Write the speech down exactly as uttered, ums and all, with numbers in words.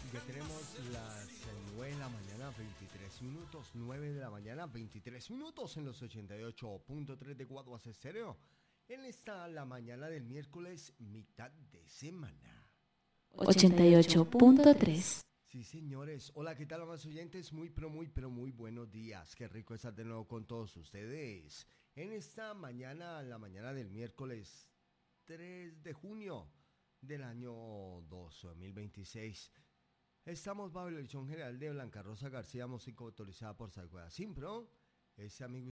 Ya tenemos las nueve de la mañana, veintitrés minutos, nueve de la mañana, veintitrés minutos en los ochenta y ocho punto tres de Guaduas Estéreo. En esta, la mañana del miércoles, mitad de semana. ochenta y ocho punto tres. Sí, señores. Hola, ¿qué tal, más oyentes? Muy, pero muy, pero muy buenos días. Qué rico estar de nuevo con todos ustedes. En esta mañana, la mañana del miércoles tres de junio del año dos mil veintiséis. Estamos bajo la dirección general de Blanca Rosa García, música autorizada por Salguera Simpro. Ese amigo